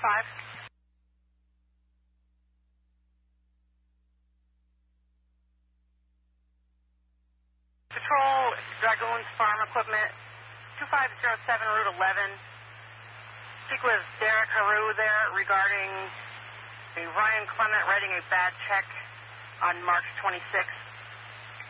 Patrol, Dragoons Farm Equipment, 2507 Route 11. Speak with Derek Haru there regarding Ryan Clement writing a bad check on March 26th.